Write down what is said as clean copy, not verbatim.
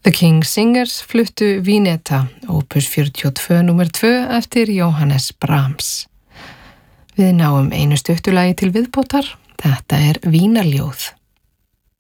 The King Singers fluttu Vineta, opus 42 nr. 2 eftir Jóhannes Brahms. Við náum einu stuttulagi til viðbótar, þetta er Vínarljóð.